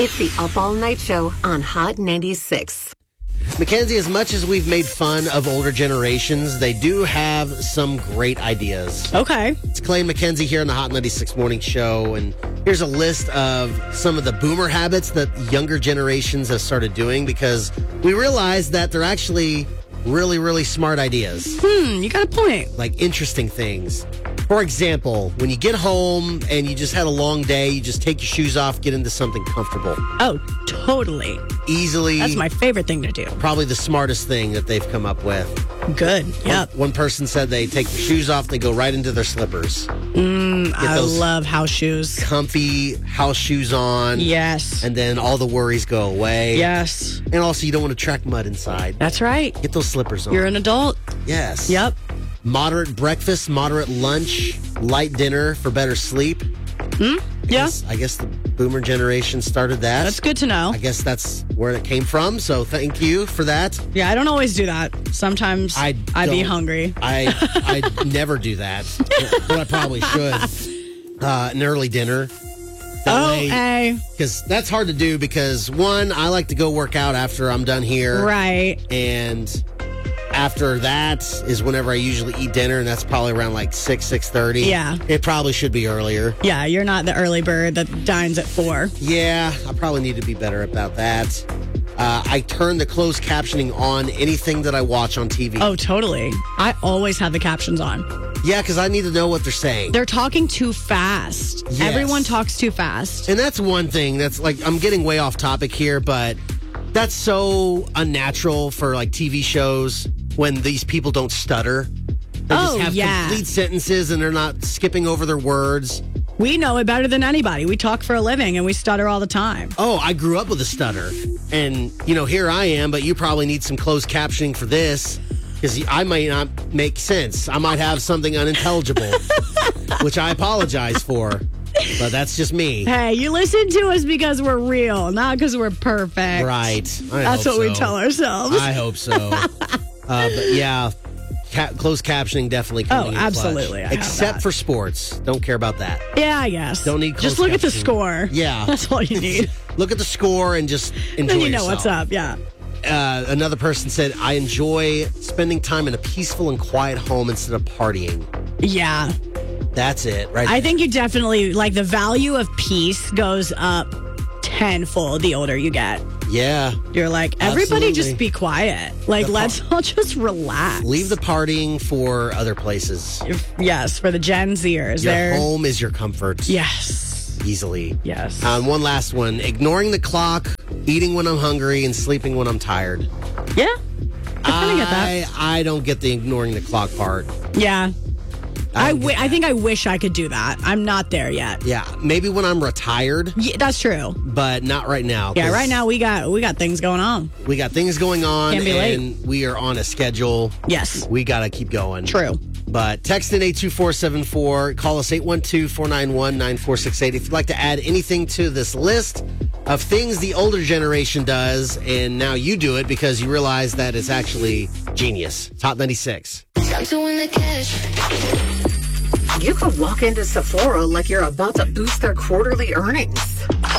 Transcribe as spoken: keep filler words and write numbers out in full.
It's the Up All Night Show on Hot ninety-six. Mackenzie, as much as we've made fun of older generations, they do have some great ideas. Okay. It's Clay and Mackenzie here on the Hot ninety-six Morning Show, and here's a list of some of the boomer habits that younger generations have started doing because we realize that they're actually really, really smart ideas. Hmm, you got a point. Like interesting things. For example, when you get home and you just had a long day, you just take your shoes off, get into something comfortable. Oh, totally. Easily. That's my favorite thing to do. Probably the smartest thing that they've come up with. Good. Yep. One, one person said they take their shoes off, they go right into their slippers. Mm, I love house shoes. Comfy house shoes on. Yes. And then all the worries go away. Yes. And also, you don't want to track mud inside. That's right. Get those slippers on. You're an adult. Yes. Yep. Moderate breakfast, moderate lunch, light dinner for better sleep. Hmm? Yeah. I guess, I guess the boomer generation started that. That's good to know. I guess that's where it came from. So thank you for that. Yeah, I don't always do that. Sometimes I I'd be don't- hungry. I I never do that, but I probably should. Uh, an early dinner. Oh, hey. Because that's hard to do because, one, I like to go work out after I'm done here. Right. And after that is whenever I usually eat dinner, and that's probably around like six, six thirty. Yeah. It probably should be earlier. Yeah, you're not the early bird that dines at four. Yeah, I probably need to be better about that. Uh, I turn the closed captioning on anything that I watch on T V. Oh, totally. I always have the captions on. Yeah, because I need to know what they're saying. They're talking too fast. Yes. Everyone talks too fast. And that's one thing that's like, I'm getting way off topic here, but that's so unnatural for like T V shows when these people don't stutter. They Oh, just have yeah. complete sentences and they're not skipping over their words. We know it better than anybody. We talk for a living and we stutter all the time. Oh, I grew up with a stutter. And, you know, here I am, but you probably need some closed captioning for this because I might not make sense. I might have something unintelligible, which I apologize for. But that's just me. Hey, you listen to us because we're real, not because we're perfect. Right. I That's hope what we so. tell ourselves. I hope so. uh, but yeah, ca- closed captioning definitely coming Oh, in clutch. absolutely. I have Except that. for sports. Don't care about that. Yeah, I guess. Don't need Just closed look at the captioning. score. Yeah. That's all you need. Look at the score and just enjoy Then you know yourself. what's up. Yeah. Uh, another person said, I enjoy spending time in a peaceful and quiet home instead of partying. Yeah. That's it, right? I think you definitely, like, the value of peace goes up tenfold the older you get. Yeah. You're like, everybody Absolutely. just be quiet. Like, The let's par- all just relax. Leave the partying for other places. Yes, for the Gen Zers. Your They're, home is your comfort. yes. Easily. Yes. Um, one last one. Ignoring the clock, eating when I'm hungry, and sleeping when I'm tired. Yeah. I kind of get I, that. I don't get the ignoring the clock part. Yeah. I, I don't wi- get I think I wish I could do that. I'm not there yet. Yeah, maybe when I'm retired, Yeah, that's true. but not right now. Yeah, 'cause right now we got we got things going on. we got things going on, Can't be late. and we are on a schedule. Yes. We got to keep going. True. But text in eight two four seven four. Call us eight one two, four nine one, nine four six eight if you'd like to add anything to this list of things the older generation does, and now you do it because you realize that it's actually genius. Top ninety-six. I'm doing the cash. You could walk into Sephora like you're about to boost their quarterly earnings.